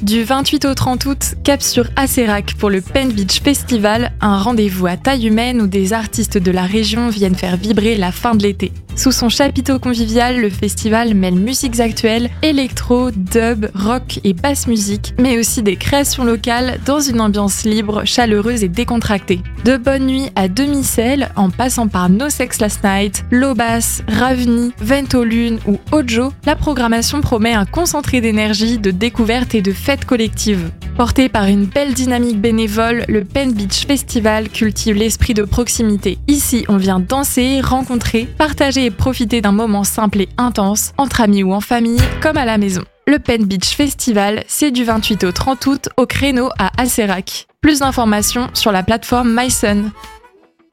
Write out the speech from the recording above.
Du 28 au 30 août, cap sur Asserac pour le Penn Beach Festival, un rendez-vous à taille humaine où des artistes de la région viennent faire vibrer la fin de l'été. Sous son chapiteau convivial, le festival mêle musiques actuelles, électro, dub, rock et basse musique, mais aussi des créations locales dans une ambiance libre, chaleureuse et décontractée. De Bonne Nuit à Demi-Sel, en passant par No Sex Last Night, Lobas, Ravni, Vento Lune ou Ojo, la programmation promet un concentré d'énergie, de découverte et de fête collective. Porté par une belle dynamique bénévole, le Penn Beach Festival cultive l'esprit de proximité. Ici, on vient danser, rencontrer, partager et profiter d'un moment simple et intense, entre amis ou en famille, comme à la maison. Le Penn Beach Festival, c'est du 28 au 30 août au créneau à Asserac. Plus d'informations sur la plateforme mysun.